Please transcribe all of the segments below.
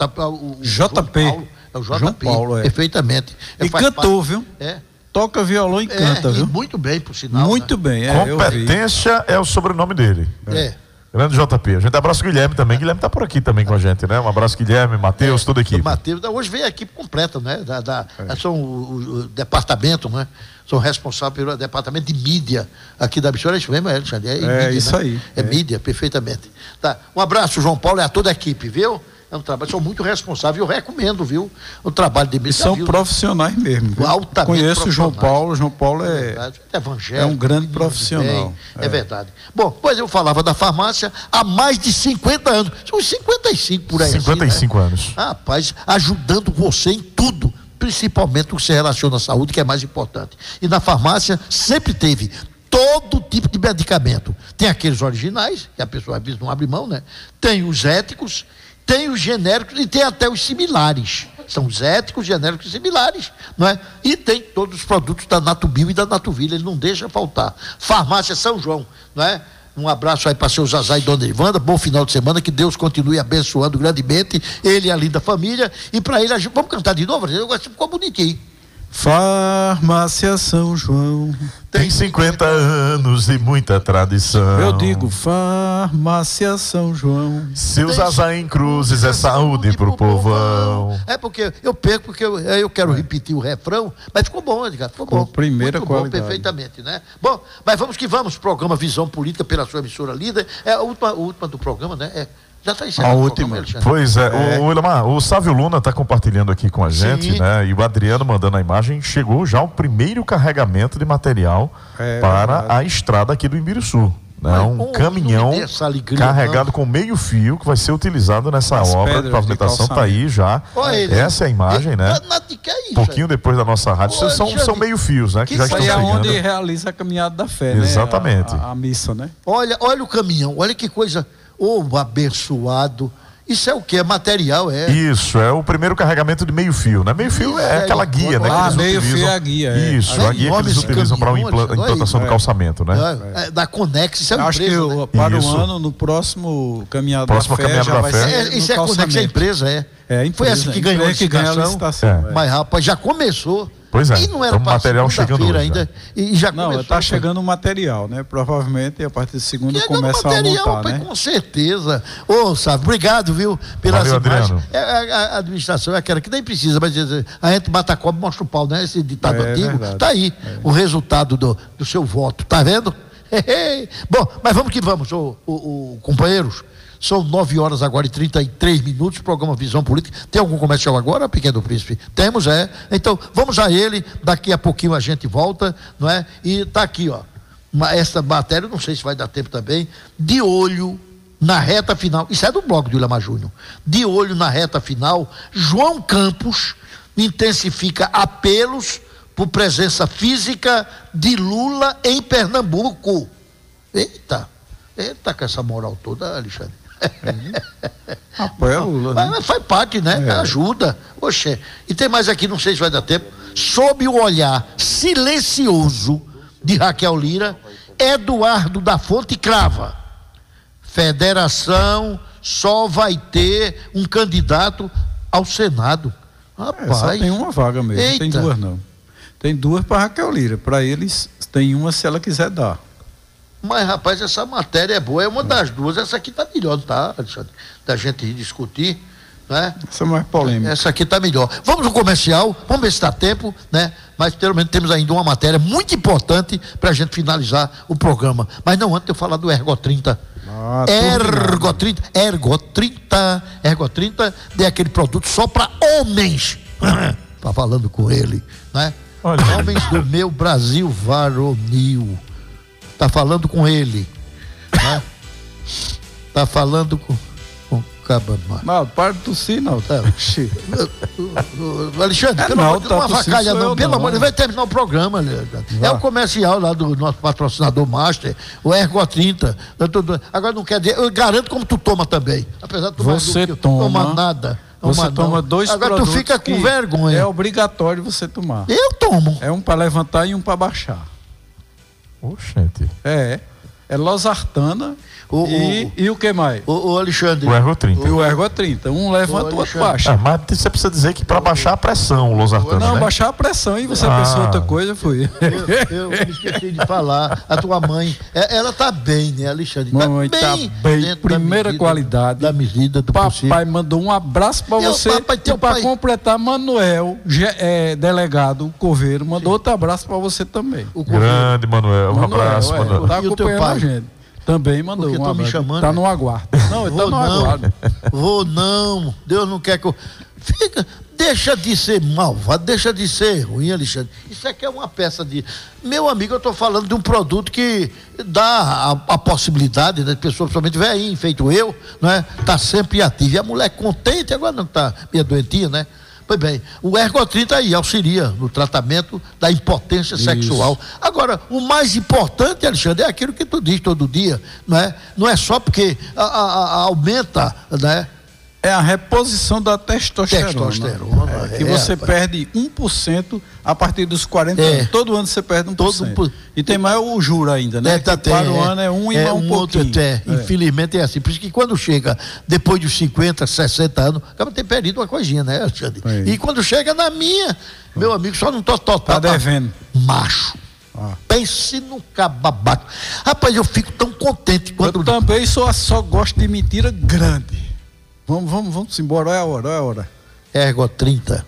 JP. É o JP. João Paulo, perfeitamente. E cantou, viu? Toca violão e canta, viu? Muito bem, por sinal. Muito bem. Competência é o sobrenome dele. Grande JP. A gente abraça o Guilherme também. Guilherme tá por aqui também com a gente, né? Um abraço, Guilherme, Matheus, toda a equipe. Matheus, hoje veio a equipe completa, né? São o departamento, né? São responsáveis pelo departamento de mídia aqui da emissora. É isso mesmo, Alexandre? É mídia, isso né? aí. É mídia, perfeitamente. Tá. Um abraço, João Paulo, e a toda a equipe, viu? É um trabalho, são muito responsáveis, eu recomendo, viu? O trabalho de mídia. São profissionais mesmo. Viu? Altamente Conheço o João Paulo é evangélico. É um grande profissional. É verdade. Bom, pois eu falava da farmácia há mais de 50 anos. São uns 55 por aí. 55 assim, né? anos. Rapaz, ajudando você em tudo, principalmente o que se relaciona à saúde, que é mais importante. E na farmácia sempre teve todo tipo de medicamento. Tem aqueles originais, que a pessoa às vezes não abre mão, né? Tem os éticos, tem os genéricos e tem até os similares. São os éticos, genéricos e similares, não é? E tem todos os produtos da Natubio e da Natuvila, ele não deixa faltar. Farmácia São João, não é? Um abraço aí para seu Zazá e Dona Ivanda, bom final de semana, que Deus continue abençoando grandemente ele e a linda família. E para ele, vamos cantar de novo? Eu gosto, ficou bonitinho. Farmácia São João tem 50 anos e muita tradição. Eu digo Farmácia São João. Seus Zazá em Cruzes é saúde pro povão. É porque eu perco, porque eu quero repetir o refrão, mas ficou bom, Edgar, ficou bom. Primeira muito qualidade. Bom, perfeitamente, né? Bom, mas vamos que vamos, programa Visão Política pela sua emissora líder, é a última do programa, né? Já está encerrado. A última. Pois é. O Ilamar, o Sávio Luna está compartilhando aqui com a gente, né? E o Adriano mandando a imagem. Chegou já o primeiro carregamento de material para a estrada aqui do Imbiriçu. Né? Um caminhão carregado com meio fio que vai ser utilizado nessa obra de pavimentação. Está aí já. Essa é a imagem, né? Pouquinho depois da nossa rádio. São meio fios, né? Que já estão chegando. É onde realiza a caminhada da fé, exatamente. Né? A missa, né? Olha o caminhão, olha que coisa. Abençoado. Isso é o que? É material, é? Isso, é o primeiro carregamento de meio fio, né? Meio fio é aquela guia, né? Meio fio é a guia. Isso, a guia que eles utilizam para a implantação do calçamento, né? Da Conex, isso é uma empresa. Acho que para o ano, no próximo caminhada da fé, já vai ser isso é a Conex, é a empresa, Foi essa que ganhou a licitação. Mas, rapaz, já começou. Pois é, e não era para material chegando hoje, ainda. E já não, está chegando o material, né? Provavelmente a partir de segunda começa a montar, né? Com certeza. Sávio, obrigado, viu? Pelas imagens. A administração é aquela que nem precisa, mas a gente mata a cobra e mostra o pau, né? Esse ditado antigo. Está aí o resultado do seu voto, tá vendo? Bom, mas vamos que vamos, companheiros. São 9 horas agora e 33 minutos, programa Visão Política. Tem algum comercial agora, Pequeno Príncipe? Temos, Então, vamos a ele, daqui a pouquinho a gente volta, não é? E tá aqui, essa matéria, não sei se vai dar tempo também, de olho na reta final, isso é do blog do Ilamar Júnior, de olho na reta final, João Campos intensifica apelos por presença física de Lula em Pernambuco. Eita, com essa moral toda, Alexandre. Apoia Lula, né? Mas faz parte, né? Ajuda. Oxê. E tem mais aqui, não sei se vai dar tempo. Sob o olhar silencioso de Raquel Lira, Eduardo da Fonte crava: federação só vai ter um candidato ao Senado. Rapaz. Só tem uma vaga mesmo, não tem duas não. Tem duas para Raquel Lira. Para eles, tem uma se ela quiser dar. Mas, rapaz, essa matéria é boa, é uma das duas. Essa aqui tá melhor, tá, Alexandre? Da gente discutir, né? Essa é mais polêmica. Essa aqui tá melhor. Vamos no comercial, vamos ver se dá tempo, né? Mas, pelo menos, temos ainda uma matéria muito importante para a gente finalizar o programa. Mas não antes de eu falar do Ergo 30. Ergo 30 é aquele produto só para homens. Tá falando com ele, né? Olha. Homens do meu Brasil varonil. Tá falando com ele, né? Tá falando com Cabamá. Não, para de tossir, não. Alexandre, pelo amor de Deus, não avacalha não. Pelo amor de Deus, vai terminar o programa, Alexandre. É o comercial lá do nosso patrocinador master, o Ergo 30. Agora não quer dizer, eu garanto como tu toma também. Apesar de você toma nada. Você toma dois agora produtos. Tu fica com vergonha. É obrigatório você tomar. Eu tomo. É um para levantar e um para baixar. Oxente. É É losartana e o que mais? O Alexandre. O Ergo 30. E o Ergo 30. Um levanta, o outro baixa. Mas você precisa dizer que para baixar a pressão, o losartana, não, né? baixar a pressão e você pensou outra coisa, foi. Eu me esqueci de falar. A tua mãe, ela tá bem, né, Alexandre? Mamãe tá bem. Primeira qualidade. Da medida do papai possível. Mandou um abraço para você. E para completar, Manuel, delegado Coveiro, mandou outro abraço para você também. Grande Manuel, um abraço, Manuel. Tá acompanhando a gente. Também mandou um abraço. Me chamando, tá no aguardo. Não, ele tá no aguardo. Vou não. Deus não quer que eu... Deixa de ser malvado, deixa de ser ruim, Alexandre. Isso aqui é uma peça de... Meu amigo, eu estou falando de um produto que dá a possibilidade, né, de pessoa, principalmente velhinha, feito eu, né, tá sempre ativo. E a mulher contente, agora não tá meio doentinha, né? Pois bem, o Ergo 30 aí auxilia no tratamento da impotência sexual. Agora, o mais importante, Alexandre, é aquilo que tu diz todo dia, não é? Não é só porque aumenta, né? É a reposição da testosterona. Que você perde 1% a partir dos 40 anos. Todo ano você perde 1%. E tem mais o juro ainda, né? Para o ano é 1 e mais um pouquinho. Infelizmente é assim. Por isso que quando chega depois dos 50, 60 anos, acaba ter perdido uma coisinha, né, Alexandre? E quando chega na minha, meu amigo, só não tô total. Tá devendo. Macho. Pense no cababaco. Rapaz, eu fico tão contente quando... Eu também só gosto de mentira grande. Vamos embora, é a hora. Ergo 30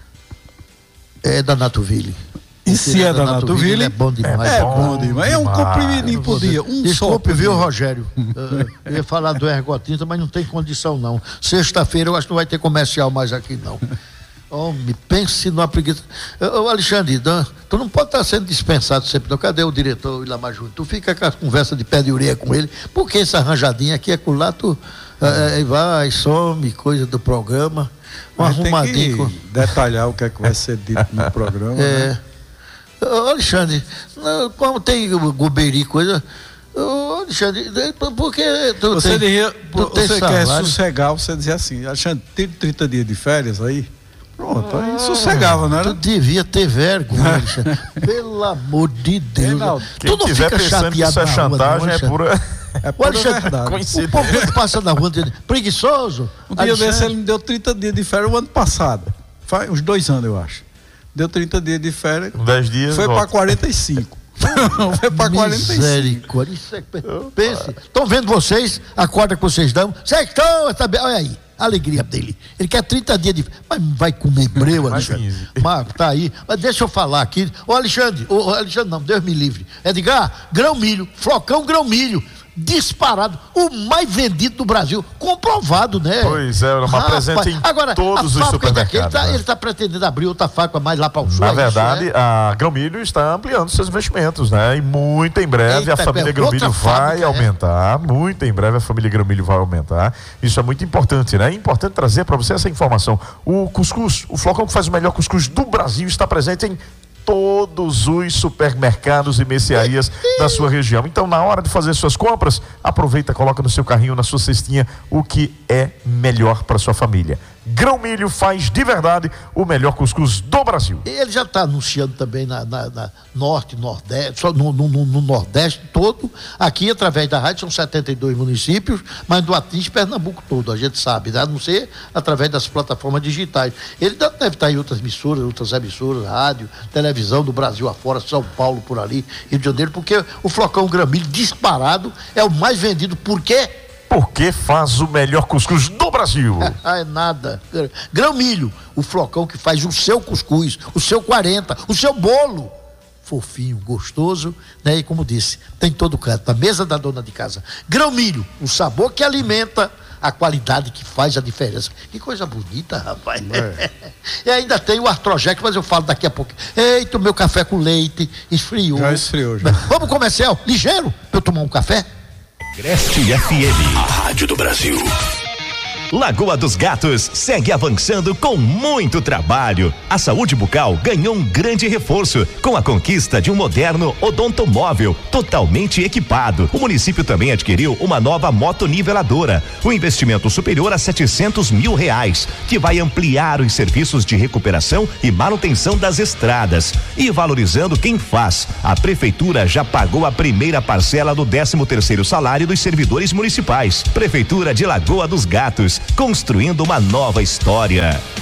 é da Natuville. E se é da Natuville, é bom demais. É bom demais. É um comprimidinho por dia. Desculpe, viu, Rogério? Eu ia falar do Ergo 30, mas não tem condição, não. Sexta-feira eu acho que não vai ter comercial mais aqui, não. Homem, pense numa preguiça. Alexandre, tu não pode estar sendo dispensado sempre, não. Cadê o diretor Ilamar Júnior? Tu fica com a conversa de pé de orelha com ele, porque essa arranjadinha aqui é com lá, tu vai, some, coisa do programa. Arrumadinho. Tem que detalhar o que é que vai ser dito no programa. Né? Alexandre, como tem goberi, coisa. Alexandre, porque você quer sossegar, você dizia assim, Alexandre, tem 30 dias de férias aí? Pronto, aí sossegava, não era? Tu devia ter vergonha, Alexandre. Pelo amor de Deus. Quem tu não fica chateado que isso é chantagem, não, é pura... É pura verdade. O povo que passa na rua dizendo, preguiçoso. Um dia desse ele me deu 30 dias de férias o ano passado. Faz uns 2 anos, eu acho. Deu 30 dias de férias. 10 dias. Foi para 45. Foi para 45. Misericórdia. Pense. Estão vendo vocês? A corda que vocês dão. Olha aí. A alegria dele. Ele quer 30 dias de... Mas vai comer breu, Alexandre. Marco, tá aí. Mas deixa eu falar aqui. Alexandre não, Deus me livre. Edgar, grão-milho, flocão grão-milho. Disparado, o mais vendido do Brasil, comprovado, né? Pois é, uma presente em agora, todos os supermercados. Ele está pretendendo abrir outra fábrica mais lá para o sul. Na verdade, a Grão-Milho está ampliando seus investimentos, né? E muito em breve a família Grão-Milho vai aumentar. Muito em breve a família Grão-Milho vai aumentar. Isso é muito importante, né? É importante trazer para você essa informação. O cuscuz, o flocão que faz o melhor cuscuz do Brasil, está presente em todos os supermercados e mercearias da sua região. Então, na hora de fazer suas compras, aproveita, coloca no seu carrinho, na sua cestinha, o que é melhor para sua família. Grão-Milho faz de verdade o melhor cuscuz do Brasil. Ele já está anunciando também na Norte, Nordeste, só no Nordeste todo. Aqui, através da rádio, são 72 municípios, mas do atinge Pernambuco todo, a gente sabe, né? A não ser através das plataformas digitais. Ele deve estar em outras emissoras, rádio, televisão do Brasil afora, São Paulo por ali, Rio de Janeiro, porque o flocão Grão-Milho disparado é o mais vendido. Por quê? Porque faz o melhor cuscuz do Brasil. É nada. Grão-Milho, o flocão que faz o seu cuscuz, o seu 40, o seu bolo. Fofinho, gostoso, né? E como disse, tem todo canto, na mesa da dona de casa. Grão-Milho, o sabor que alimenta, a qualidade que faz a diferença. Que coisa bonita, rapaz. E ainda tem o Artroject, mas eu falo daqui a pouco. Eita, o meu café com leite esfriou. Já esfriou, já. Vamos comercial, ligeiro, pra eu tomar um café? Agreste FM, a rádio do Brasil. Lagoa dos Gatos segue avançando com muito trabalho. A saúde bucal ganhou um grande reforço com a conquista de um moderno odontomóvel totalmente equipado. O município também adquiriu uma nova motoniveladora, um investimento superior a R$700 mil, que vai ampliar os serviços de recuperação e manutenção das estradas. E valorizando quem faz, a prefeitura já pagou a primeira parcela do 13º salário dos servidores municipais. Prefeitura de Lagoa dos Gatos, construindo uma nova história.